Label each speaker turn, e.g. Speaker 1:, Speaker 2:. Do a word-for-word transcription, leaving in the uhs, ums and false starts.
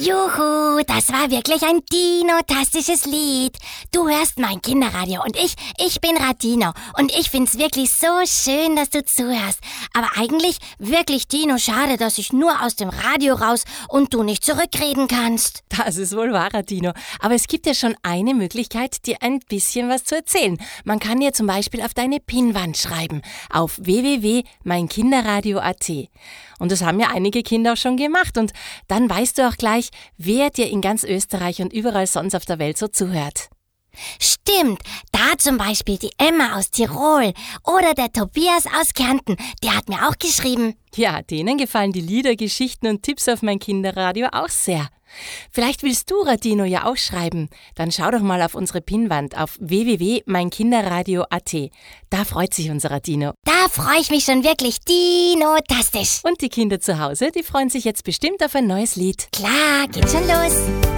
Speaker 1: Juhu, das war wirklich ein dino-tastisches Lied. Du hörst mein Kinderradio und ich, ich bin Radino. Und ich find's wirklich so schön, dass du zuhörst. Aber eigentlich wirklich, Dino, schade, dass ich nur aus dem Radio raus und du nicht zurückreden kannst.
Speaker 2: Das ist wohl wahr, Radino. Aber es gibt ja schon eine Möglichkeit, dir ein bisschen was zu erzählen. Man kann dir zum Beispiel auf deine Pinnwand schreiben, auf w w w punkt mein kinderradio punkt a t. Und das haben ja einige Kinder auch schon gemacht. Und dann weißt du auch gleich, wer dir in ganz Österreich und überall sonst auf der Welt so zuhört.
Speaker 1: Stimmt, da zum Beispiel die Emma aus Tirol oder der Tobias aus Kärnten, der hat mir auch geschrieben.
Speaker 2: Ja, denen gefallen die Lieder, Geschichten und Tipps auf mein Kinderradio auch sehr. Vielleicht willst du, Radino, ja auch schreiben. Dann schau doch mal auf unsere Pinnwand auf w w w punkt mein kinderradio punkt a t. Da freut sich unser Radino.
Speaker 1: Da freue ich mich schon wirklich dino-tastisch.
Speaker 2: Und die Kinder zu Hause, die freuen sich jetzt bestimmt auf ein neues Lied.
Speaker 1: Klar, geht schon los.